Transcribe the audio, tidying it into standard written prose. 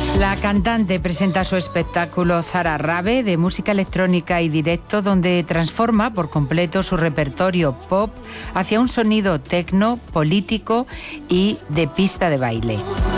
La cantante presenta su espectáculo Zara Rabe de música electrónica y directo, donde transforma por completo su repertorio pop hacia un sonido tecno, político y de pista de baile.